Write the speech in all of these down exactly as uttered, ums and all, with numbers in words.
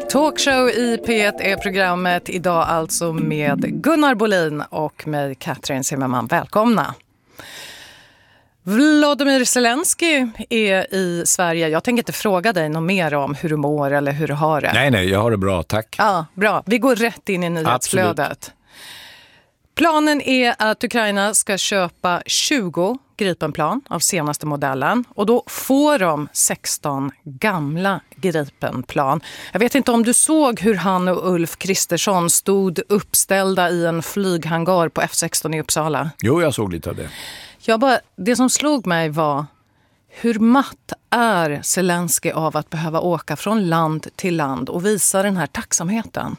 Talkshow i P ett är programmet idag alltså med Gunnar Bolin och mig, Katrin Zimmerman. Välkomna! Volodymyr Zelensky är i Sverige. Jag tänker inte fråga dig något mer om hur du mår eller hur du har det. Nej, nej, jag har det bra, tack. Ja, bra. Vi går rätt in i nyhetsflödet. Absolut. Planen är att Ukraina ska köpa tjugo Gripenplan av senaste modellen och då får de sexton gamla Gripenplan. Jag vet inte om du såg hur han och Ulf Kristersson stod uppställda i en flyghangar på F sexton i Uppsala. Jo, jag såg lite av det. Jag bara, det som slog mig var hur matt är Zelensky av att behöva åka från land till land och visa den här tacksamheten.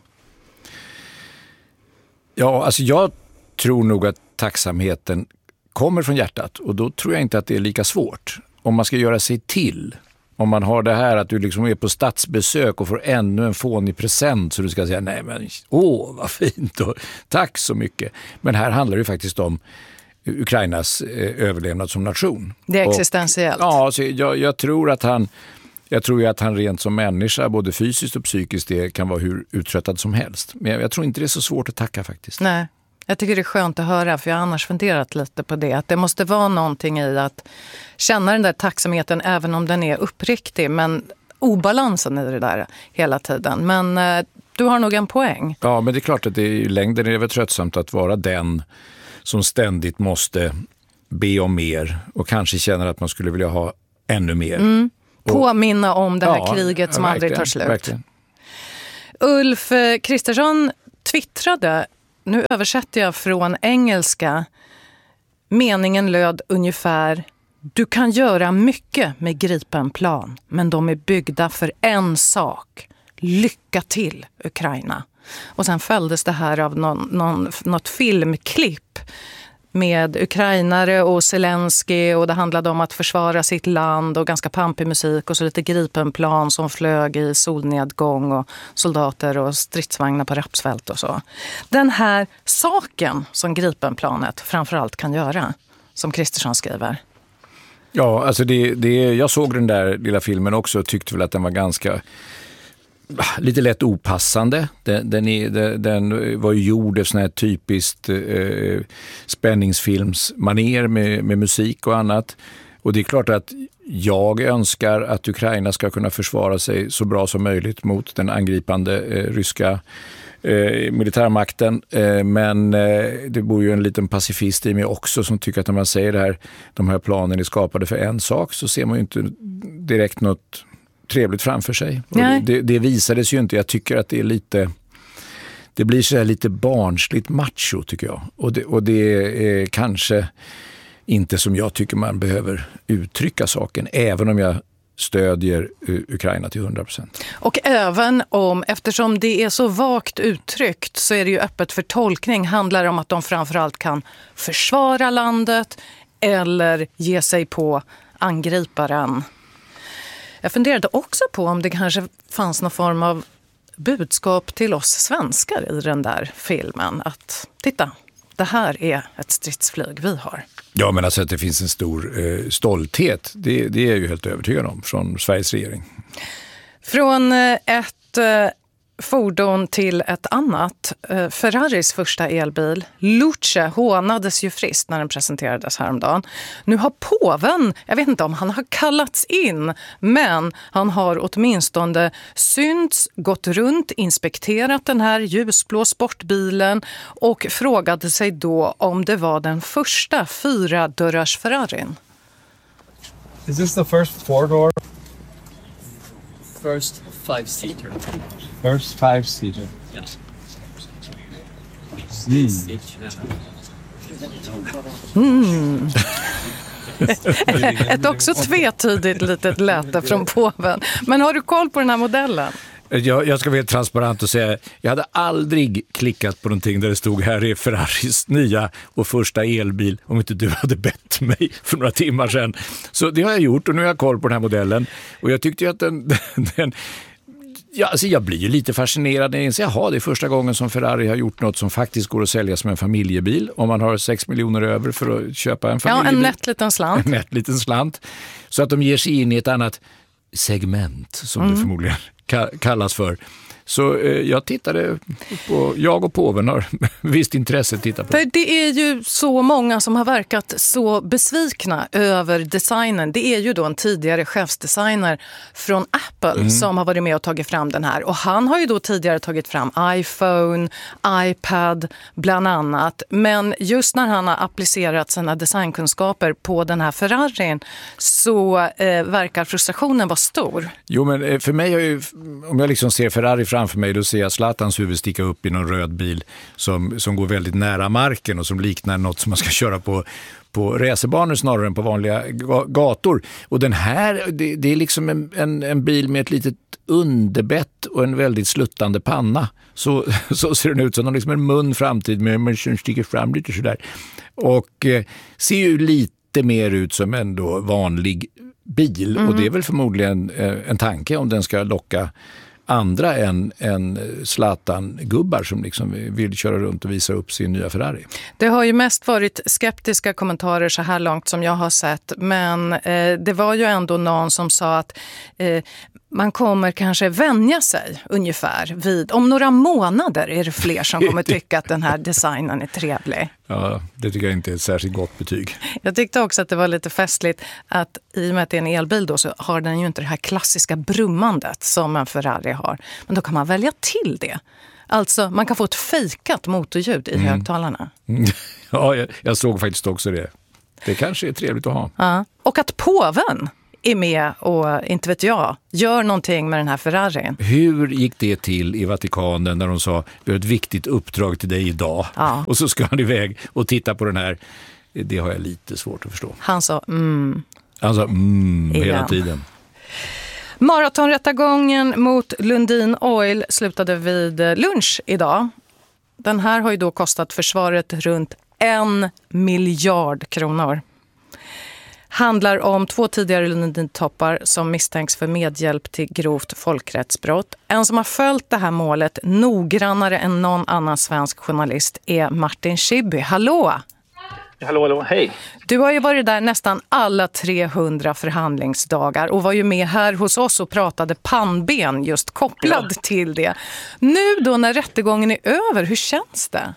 Ja, alltså jag tror nog att tacksamheten kommer från hjärtat och då tror jag inte att det är lika svårt. Om man ska göra sig till, om man har det här att du liksom är på statsbesök och får ännu en fånig present så du ska säga nej men åh vad fint och tack så mycket. Men här handlar det faktiskt om Ukrainas eh, överlevnad som nation. Det är existentiellt. Och, ja, så jag, jag tror att han jag tror ju att han rent som människa både fysiskt och psykiskt det kan vara hur uttröttad som helst. Men jag, jag tror inte det är så svårt att tacka faktiskt. Nej. Jag tycker det är skönt att höra, för jag har annars funderat lite på det. Att det måste vara någonting i att känna den där tacksamheten även om den är uppriktig. Men obalansen i det där hela tiden. Men eh, du har nog en poäng. Ja, men det är klart att det är i längden är det tröttsamt att vara den som ständigt måste be om mer. Och kanske känner att man skulle vilja ha ännu mer. Mm. Påminna om det här ja, kriget som aldrig tar slut. Verkligen. Ulf Kristersson twittrade. Nu översätter jag från engelska. Meningen löd ungefär: du kan göra mycket med Gripenplan, men de är byggda för en sak. Lycka till, Ukraina. Och sen följdes det här av någon, någon, något filmklipp med ukrainare och Zelensky, och det handlade om att försvara sitt land och ganska pampig musik och så lite Gripenplan som flög i solnedgång och soldater och stridsvagnar på rapsfält och så. Den här saken som Gripenplanet framförallt kan göra, som Kristersson skriver. Ja, alltså det, det, jag såg den där lilla filmen också och tyckte väl att den var ganska lite lätt opassande. Den, den, är, den var ju gjord av sån här typiskt eh, spänningsfilmsmaner med, med musik och annat. Och det är klart att jag önskar att Ukraina ska kunna försvara sig så bra som möjligt mot den angripande eh, ryska eh, militärmakten. Eh, men eh, det bor ju en liten pacifist i mig också som tycker att när man säger det här, de här planen är skapade för en sak, så ser man ju inte direkt något trevligt framför sig. Det, det visades ju inte. Jag tycker att det är lite det blir så här lite barnsligt macho tycker jag. Och det, och det är kanske inte som jag tycker man behöver uttrycka saken, även om jag stödjer Ukraina till hundra procent. Och även om, eftersom det är så vagt uttryckt så är det ju öppet för tolkning, handlar det om att de framförallt kan försvara landet eller ge sig på angriparen. Jag funderade också på om det kanske fanns någon form av budskap till oss svenskar i den där filmen. Att titta, det här är ett stridsflyg vi har. Ja, men alltså att det finns en stor eh, stolthet, det, det är jag ju helt övertygad om från Sveriges regering. Från eh, ett eh, fordon till ett annat. Eh, Ferraris första elbil, Luce, hånades ju friskt när den presenterades häromdagen. Nu har påven, jag vet inte om han har kallats in, men han har åtminstone synts, gått runt, inspekterat den här ljusblå sportbilen och frågade sig då om det var den första fyra dörrars Ferrarin. Is this the first four-door? First five-seater. First five-seater. Yes. Mm. Ett också tvetydigt litet läte från påven. Men har du koll på den här modellen? Jag, jag ska vara helt transparent och säga, jag hade aldrig klickat på någonting där det stod här är Ferraris nya och första elbil om inte du hade bett mig för några timmar sedan. Så det har jag gjort och nu har jag koll på den här modellen. Och jag tyckte ju att den... den ja, alltså jag blir ju lite fascinerad när jag inser, jaha, det är första gången som Ferrari har gjort något som faktiskt går att sälja som en familjebil. Om man har sex miljoner över för att köpa en familjebil. Ja, en nätt liten slant. En nätt liten slant. Så att de ger sig in i ett annat segment som mm. det förmodligen kallas för. Så eh, jag tittade på, jag och påven har visst intresse att titta på. För det är ju så många som har verkat så besvikna över designen. Det är ju då en tidigare chefsdesigner från Apple mm. som har varit med och tagit fram den här. Och han har ju då tidigare tagit fram iPhone, iPad bland annat. Men just när han har applicerat sina designkunskaper på den här Ferrarin så eh, verkar frustrationen vara stor. Jo, men för mig är ju, om jag liksom ser Ferrari framför mig, då ser jag Zlatans huvud sticka upp i någon röd bil som, som går väldigt nära marken och som liknar något som man ska köra på på racerbanor snarare än på vanliga gator. Och den här, det, det är liksom en, en, en bil med ett litet underbett och en väldigt sluttande panna. Så, så ser den ut som liksom en mun framtid med en som sticker fram lite sådär. Och eh, ser ju lite mer ut som en då vanlig bil. Mm. Och det är väl förmodligen eh, en tanke om den ska locka andra än, än Zlatan-gubbar som liksom vill köra runt och visa upp sin nya Ferrari. Det har ju mest varit skeptiska kommentarer så här långt som jag har sett. Men eh, det var ju ändå någon som sa att eh, man kommer kanske vänja sig ungefär vid. Om några månader är det fler som kommer tycka att den här designen är trevlig. Ja, det tycker jag inte är ett särskilt gott betyg. Jag tyckte också att det var lite festligt att i och med att det är en elbil då så har den ju inte det här klassiska brummandet som en Ferrari har. Men då kan man välja till det. Alltså man kan få ett fejkat motorljud i mm. högtalarna. Ja, jag, jag såg faktiskt också det. Det kanske är trevligt att ha. Ja. Och att påven är med och, inte vet jag, gör någonting med den här Ferrarin. Hur gick det till i Vatikanen när de sa vi har ett viktigt uppdrag till dig idag? Ja. Och så ska han iväg och titta på den här. Det har jag lite svårt att förstå. Han sa mm. Han sa mm igen. Hela tiden. Maratonrättegången mot Lundin Oil slutade vid lunch idag. Den här har ju då kostat försvaret runt en miljard kronor. Handlar om två tidigare Lundin-toppar som misstänks för medhjälp till grovt folkrättsbrott. En som har följt det här målet noggrannare än någon annan svensk journalist är Martin Schibbye. Hallå! Hallå, hallå, hej! Du har ju varit där nästan alla trehundra förhandlingsdagar och var ju med här hos oss och pratade pannben just kopplad ja. till det. Nu då när rättegången är över, hur känns det?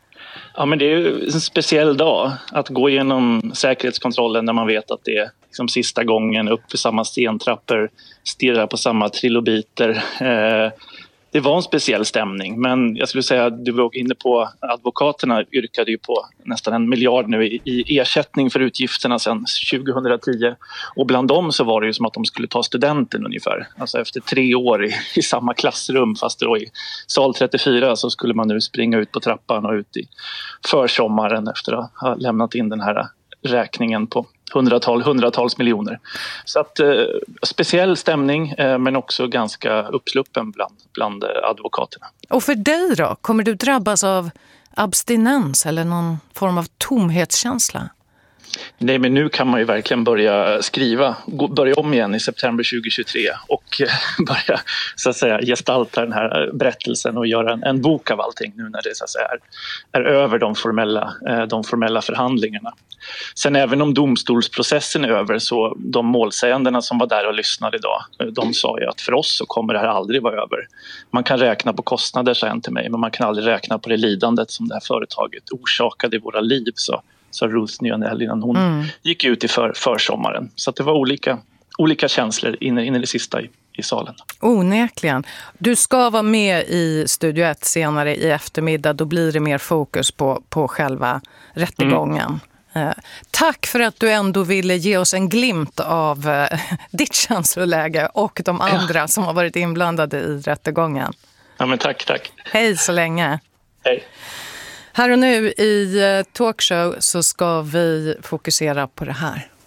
Ja, men det är ju en speciell dag att gå igenom säkerhetskontrollen när man vet att det är liksom sista gången upp för samma stentrappor, stirra på samma trilobiter. Eh, det var en speciell stämning, men jag skulle säga att du var inne på advokaterna yrkade ju på nästan en miljard nu i, i ersättning för utgifterna sedan tjugohundratio. Och bland dem så var det ju som att de skulle ta studenten ungefär. Alltså efter tre år i, i samma klassrum, fast då i sal trettiofyra så skulle man nu springa ut på trappan och ut i försommaren efter att ha lämnat in den här räkningen på hundratal, hundratals miljoner. Så att eh, speciell stämning eh, men också ganska uppsluppen bland, bland eh, advokaterna. Och för dig då? Kommer du drabbas av abstinens eller någon form av tomhetskänsla? Nej, men nu kan man ju verkligen börja skriva, börja om igen i september tjugohundratjugotre och börja så att säga gestalta den här berättelsen och göra en, en bok av allting nu när det så att säga är, är över de formella, de formella förhandlingarna. Sen även om domstolsprocessen är över så de målsägandena som var där och lyssnade idag, de sa ju att för oss så kommer det här aldrig vara över. Man kan räkna på kostnader, sa en till mig, men man kan aldrig räkna på det lidandet som det här företaget orsakade i våra liv, så sa Ruth Nyonell innan hon mm. gick ut i för, försommaren. Så att det var olika, olika känslor in, in i det sista i, i salen. Onekligen. Du ska vara med i Studio ett senare i eftermiddag. Då blir det mer fokus på, på själva rättegången. Mm. Eh, tack för att du ändå ville ge oss en glimt av eh, ditt känsloläge och de andra ja. som har varit inblandade i rättegången. Ja, men tack, tack. Hej så länge. Hej. Här och nu i Talkshow så ska vi fokusera på det här.